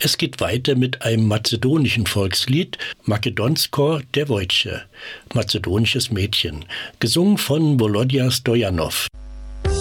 Es geht weiter mit einem mazedonischen Volkslied, Makedonsko Devojče, mazedonisches Mädchen, gesungen von Volodya Stojanov.